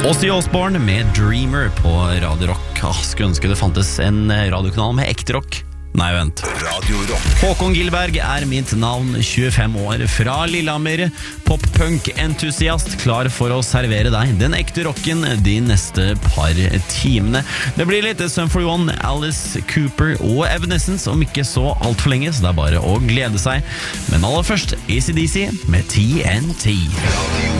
Ozzy Osbourne med Dreamer på Radio Rock. Skulle ønske det fantes en radiokanal med ekte rock. Nei, vent. Radio Rock. Håkon Gilberg mitt navn, 25 år, fra Lillehammer, pop-punk-entusiast, klar for å servere deg den ekte rocken de neste par timene. Det blir litt Sum 41, Alice Cooper og Evanescence om ikke så alt for lenge, så det bare å glede seg. Men aller først, AC/DC med TNT. Radio